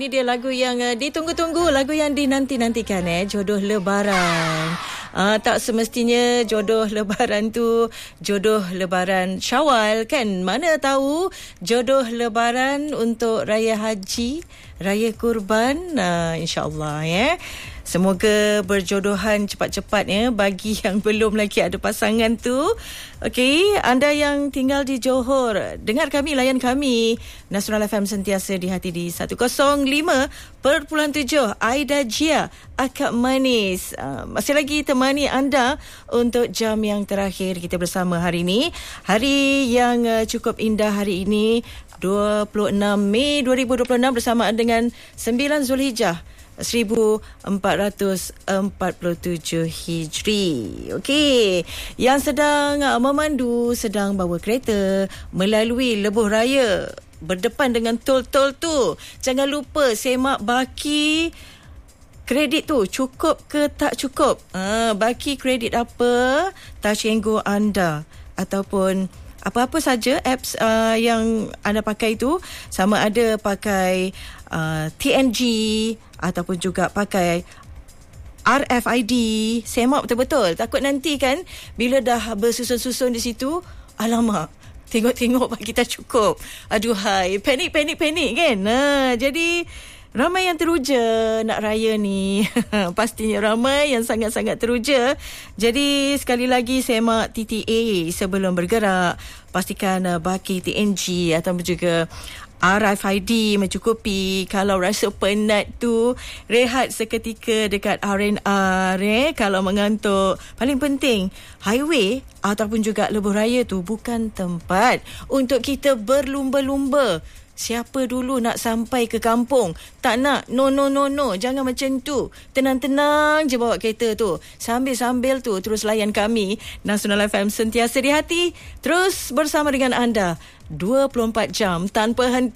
Ini dia lagu yang ditunggu-tunggu, lagu yang dinanti-nantikan, Jodoh Lebaran. Tak semestinya jodoh Lebaran tu jodoh Lebaran Syawal, kan? Mana tahu jodoh Lebaran untuk Raya Haji, Raya Kurban, insyaAllah, Semoga berjodohan cepat-cepat, bagi yang belum lagi ada pasangan tu. Okey, anda yang tinggal di Johor, dengar kami, layan kami. Nasional FM sentiasa di hati di 105.7. Aida Jia, Akak Manis, masih lagi temani anda untuk jam yang terakhir kita bersama hari ini. Hari yang cukup indah hari ini, 26 Mei 2026, bersamaan dengan 9 Zulhijjah 1447 Hijri. Okey, yang sedang memandu, sedang bawa kereta melalui lebuh raya berdepan dengan tol-tol tu, jangan lupa semak baki kredit tu cukup ke tak cukup. Baki kredit apa, Touch 'n Go anda ataupun apa-apa saja apps yang anda pakai tu, sama ada pakai TNG ataupun juga pakai RFID, semak betul-betul. Takut nanti kan bila dah bersusun-susun di situ, alamak, tengok-tengok bagi tak cukup. Aduhai, panik kan. Jadi ramai yang teruja nak raya ni. Pastinya ramai yang sangat-sangat teruja. Jadi sekali lagi semak TTA sebelum bergerak. Pastikan baki TNG ataupun juga RFID mencukupi. Kalau rasa penat tu, rehat seketika dekat R&R. Kalau mengantuk, paling penting highway ataupun juga lebuh raya tu bukan tempat untuk kita berlumba-lumba. Siapa dulu nak sampai ke kampung? Tak nak. No. Jangan macam tu. Tenang-tenang je bawa kereta tu. Sambil-sambil tu terus layan kami. Nasional FM sentiasa di hati. Terus bersama dengan anda 24 jam tanpa henti.